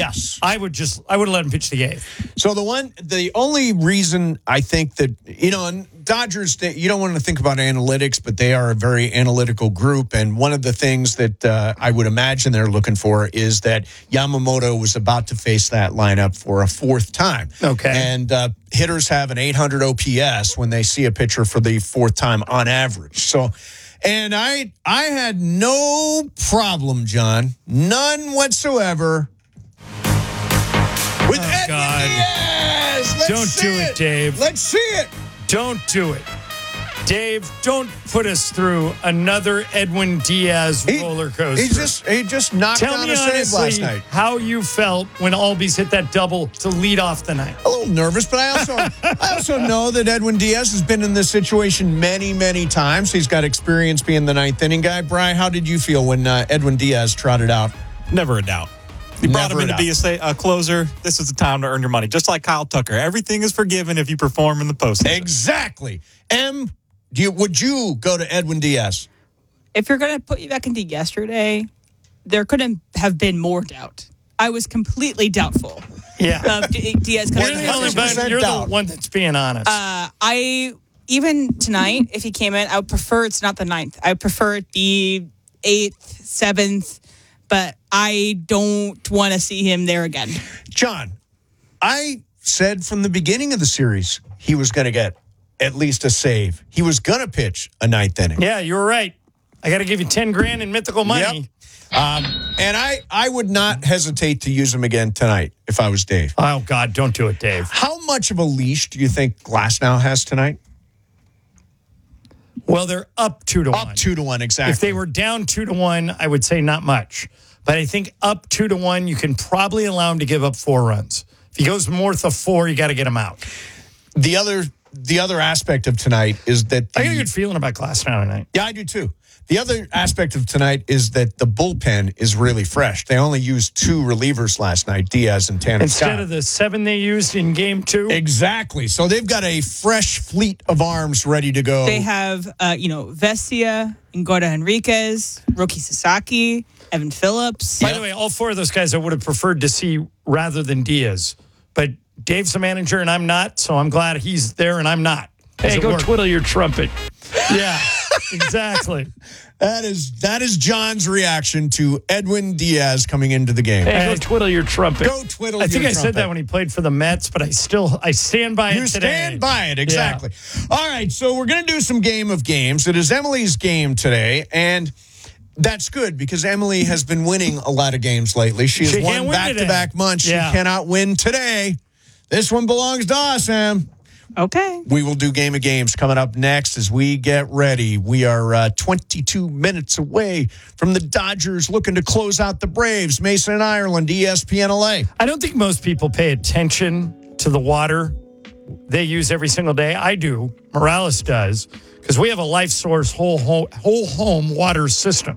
Yes. I would have let him pitch the 8th. So the only reason I think that, and Dodgers, you don't want to think about analytics, but they are a very analytical group. And one of the things that I would imagine they're looking for is that Yamamoto was about to face that lineup for a 4th time. Okay. And hitters have an 800 OPS when they see a pitcher for the 4th time on average. So, and I had no problem, John, none whatsoever, with Edwin Diaz. Don't do it, Dave. Let's see it. Don't do it. Dave, don't put us through another Edwin Diaz roller coaster. He just knocked Tell down me a save honestly last night. how you felt when Albies hit that double to lead off the night. A little nervous, but I also know that Edwin Diaz has been in this situation many, many times. He's got experience being the 9th inning guy. Brian, how did you feel when Edwin Diaz trotted out? Never a doubt. You brought him in to be a closer. This is the time to earn your money, just like Kyle Tucker. Everything is forgiven if you perform in the postseason. Exactly. Would you go to Edwin Diaz? If you're going to put you back into yesterday, there couldn't have been more doubt. I was completely doubtful. Yeah. Of Diaz coming You're the one that's being honest. Even tonight, if he came in, I would prefer it's not the 9th. I would prefer it be 8th, 7th. But I don't want to see him there again. John, I said from the beginning of the series he was going to get at least a save. He was going to pitch a 9th inning. Yeah, you were right. I got to give you $10,000 in mythical money. Yep. And I would not hesitate to use him again tonight if I was Dave. Oh, God, don't do it, Dave. How much of a leash do you think Glasnow has tonight? Well, they're up 2-1. Up 2-1, exactly. If they were down 2-1, I would say not much. But I think up 2-1, you can probably allow him to give up 4 runs. If he goes north of 4, you got to get him out. The other aspect of tonight is that I got a good feeling about Glasnow tonight. Yeah, I do too. The other aspect of tonight is that the bullpen is really fresh. They only used 2 relievers last night, Diaz and Tanner Instead Scott. of the 7 they used in Game 2. Exactly. So they've got a fresh fleet of arms ready to go. They have, Vesia, Ngota Henriquez, Roki Sasaki, Evan Phillips. By the way, all 4 of those guys I would have preferred to see rather than Diaz. But Dave's the manager and I'm not, so I'm glad he's there and I'm not. Hey, go twiddle your trumpet. Yeah, exactly. That is John's reaction to Edwin Diaz coming into the game. Hey, go twiddle your trumpet. Go twiddle your trumpet. I think I said that when he played for the Mets, but I stand by it today. You stand by it, exactly. Yeah. All right, so we're going to do some game of games. It is Emily's game today, and that's good because Emily has been winning a lot of games lately. She has won back-to-back months. Yeah. She cannot win today. This one belongs to us, Em. Okay. We will do Game of Games coming up next as we get ready. We are 22 minutes away from the Dodgers looking to close out the Braves. Mason and Ireland, ESPN LA. I don't think most people pay attention to the water they use every single day. I do. Morales does. Because we have a Life Source whole home water system.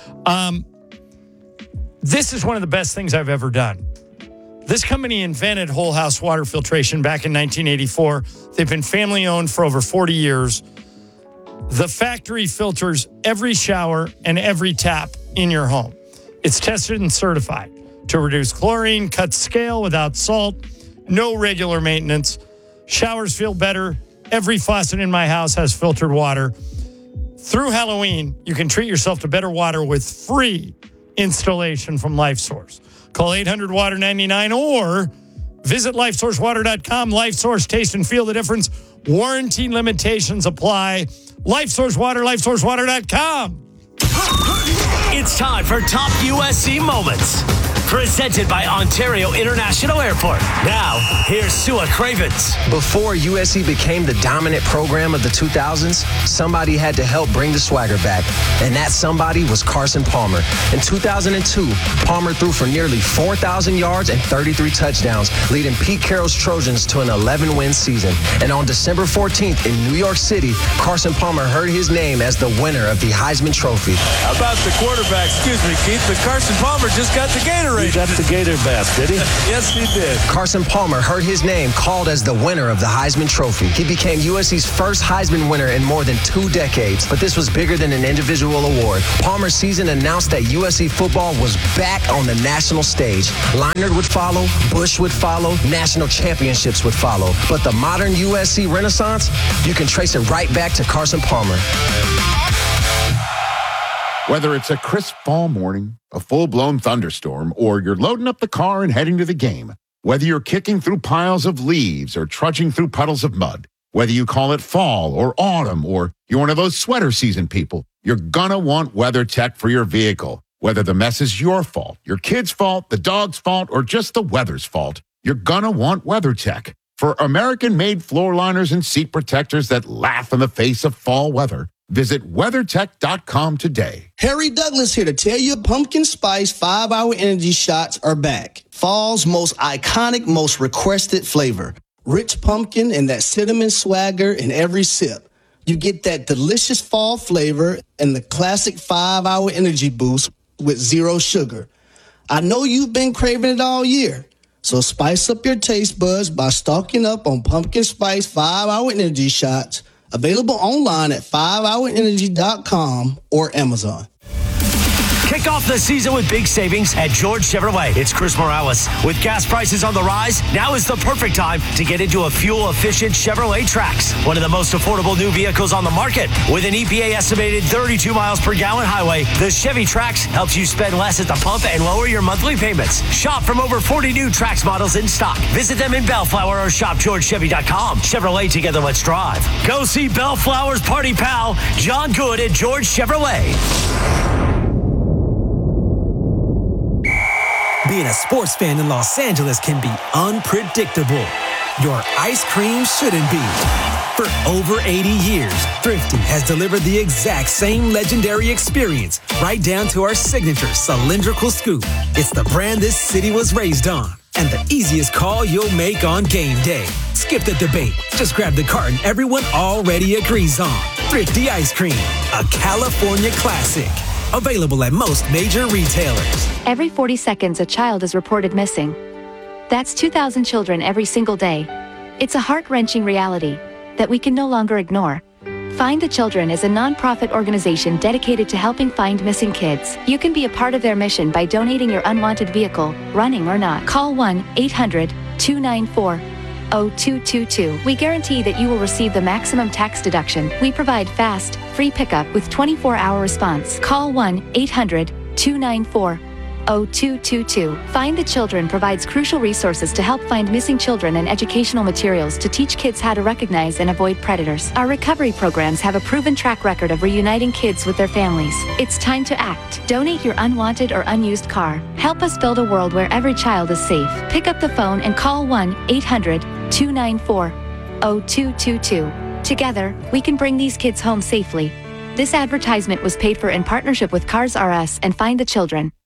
This is one of the best things I've ever done. This company invented whole house water filtration back in 1984. They've been family owned for over 40 years. The factory filters every shower and every tap in your home. It's tested and certified to reduce chlorine, cut scale without salt, no regular maintenance. Showers feel better. Every faucet in my house has filtered water. Through Halloween, you can treat yourself to better water with free installation from Life Source. Call 800-WATER-99 or visit LifeSourceWater.com. LifeSource, taste and feel the difference. Warranty limitations apply. LifeSource Water, LifeSourceWater.com. It's time for Top USC Moments. Presented by Ontario International Airport. Now, here's Sua Cravens. Before USC became the dominant program of the 2000s, somebody had to help bring the swagger back. And that somebody was Carson Palmer. In 2002, Palmer threw for nearly 4,000 yards and 33 touchdowns, leading Pete Carroll's Trojans to an 11-win season. And on December 14th in New York City, Carson Palmer heard his name as the winner of the Heisman Trophy. How about the quarterback? Excuse me, Keith, but Carson Palmer just got the Gatorade. Gatorade. He got the Gator bath, did he? Yes, he did. Carson Palmer heard his name called as the winner of the Heisman Trophy. He became USC's first Heisman winner in more than 2 decades, but this was bigger than an individual award. Palmer's season announced that USC football was back on the national stage. Leinart would follow, Bush would follow, national championships would follow. But the modern USC renaissance, you can trace it right back to Carson Palmer. Whether it's a crisp fall morning, a full-blown thunderstorm, or you're loading up the car and heading to the game, whether you're kicking through piles of leaves or trudging through puddles of mud, whether you call it fall or autumn, or you're one of those sweater season people, you're gonna want WeatherTech for your vehicle. Whether the mess is your fault, your kid's fault, the dog's fault, or just the weather's fault, you're gonna want WeatherTech. For American-made floor liners and seat protectors that laugh in the face of fall weather, visit WeatherTech.com today. Harry Douglas here to tell you pumpkin spice 5-hour energy shots are back. Fall's most iconic, most requested flavor. Rich pumpkin and that cinnamon swagger in every sip. You get that delicious fall flavor and the classic 5-hour energy boost with 0 sugar. I know you've been craving it all year. So spice up your taste buds by stocking up on pumpkin spice 5-hour energy shots. Available online at 5hourenergy.com or Amazon. Kick off the season with big savings at George Chevrolet. It's Chris Morales. With gas prices on the rise, now is the perfect time to get into a fuel-efficient Chevrolet Trax, one of the most affordable new vehicles on the market. With an EPA-estimated 32 miles per gallon highway, the Chevy Trax helps you spend less at the pump and lower your monthly payments. Shop from over 40 new Trax models in stock. Visit them in Bellflower or shopgeorgechevy.com. Chevrolet, together let's drive. Go see Bellflower's party pal, John Good at George Chevrolet. Being a sports fan in Los Angeles can be unpredictable. Your ice cream shouldn't be. For over 80 years, Thrifty has delivered the exact same legendary experience right down to our signature cylindrical scoop. It's the brand this city was raised on and the easiest call you'll make on game day. Skip the debate. Just grab the carton everyone already agrees on. Thrifty Ice Cream, a California classic. Available at most major retailers. Every 40 seconds, a child is reported missing. That's 2,000 children every single day. It's a heart-wrenching reality that we can no longer ignore. Find the Children is a non-profit organization dedicated to helping find missing kids. You can be a part of their mission by donating your unwanted vehicle, running or not. Call 1-800-294-0222. We guarantee that you will receive the maximum tax deduction. We provide fast, free pickup with 24-hour response. Call 1-800-294-0222. Find the Children provides crucial resources to help find missing children and educational materials to teach kids how to recognize and avoid predators. Our recovery programs have a proven track record of reuniting kids with their families. It's time to act. Donate your unwanted or unused car. Help us build a world where every child is safe. Pick up the phone and call 1-800-294-0222. Together, we can bring these kids home safely. This advertisement was paid for in partnership with Cars R Us and Find the Children.